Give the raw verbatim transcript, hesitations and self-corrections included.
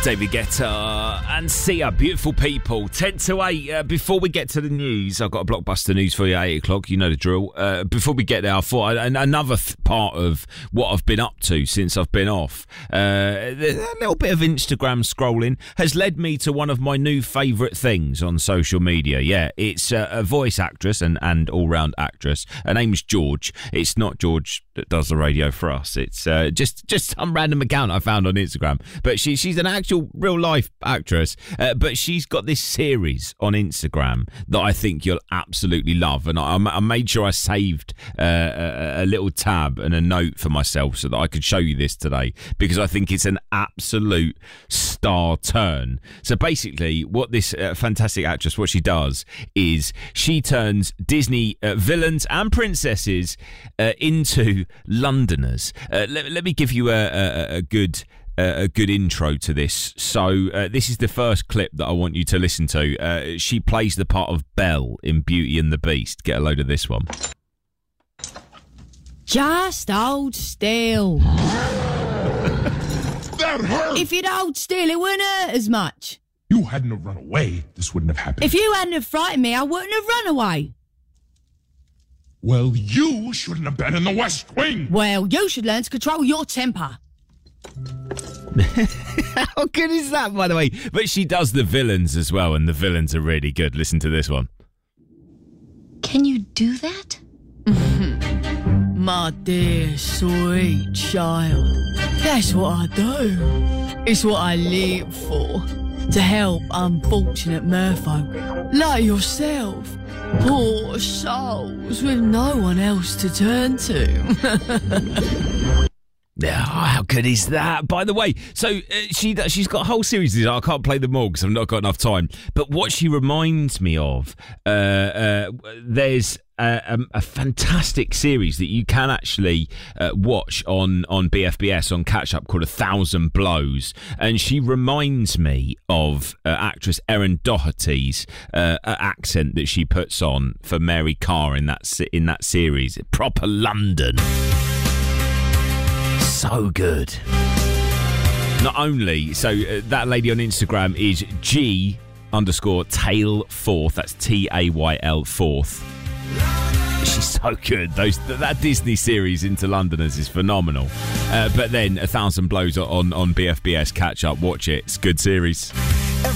David Guetta and Sia, beautiful people. ten to eight. Uh, before we get to the news, I've got a blockbuster news for you at eight o'clock. You know the drill. Uh, before we get there, I thought I, another th- part of what I've been up to since I've been off, uh, a little bit of Instagram scrolling has led me to one of my new favourite things on social media. Yeah, it's uh, a voice actress and, and all-round actress. Her name's George. It's not George that does the radio for us. It's uh, just just some random account I found on Instagram. But she she's an actual real life actress, uh, but she's got this series on Instagram that I think you'll absolutely love, and I, I made sure I saved uh, a, a little tab and a note for myself so that I could show you this today, because I think it's an absolute star turn. So basically what this uh, fantastic actress, what she does is she turns Disney uh, villains and princesses uh, into Londoners. uh, let, let me give you a, a, a good Uh, a good intro to this. So uh, this is the first clip that I want you to listen to. Uh, she plays the part of Belle in Beauty and the Beast. Get a load of this one. Just hold still. That hurt! If you'd hold still, it wouldn't hurt as much. You hadn't have run away, this wouldn't have happened. If you hadn't have frightened me, I wouldn't have run away. Well, you shouldn't have been in the West Wing. Well, you should learn to control your temper. How good is that, by the way? But she does the villains as well, and the villains are really good. Listen to this one. Can you do that? My dear sweet child, that's what I do. It's what I live for. To help unfortunate merfolk like yourself. Poor souls with no one else to turn to. Yeah, oh, how good is that? By the way, so uh, she she's got a whole series of these. I can't play them all because I've not got enough time. But what she reminds me of, uh, uh, there's a, a, a fantastic series that you can actually uh, watch on, on B F B S on Catch Up called A Thousand Blows, and she reminds me of uh, actress Erin Doherty's uh, accent that she puts on for Mary Carr in that in that series. Proper London. So good. Not only, so uh, that lady on Instagram is G underscore Tail Forth. That's T A Y L Forth. She's so good. Those that Disney series Into Londoners is phenomenal. Uh, but then A Thousand Blows on on B F B S Catch Up. Watch it. It's a good series.